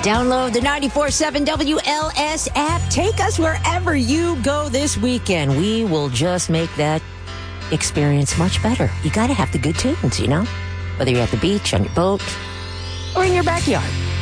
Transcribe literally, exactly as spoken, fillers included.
Download the ninety-four seven W L S app. Take us wherever you go this weekend. We will just make that experience much better. You got to have the good tunes, you know? Whether you're at the beach, on your boat, or in your backyard.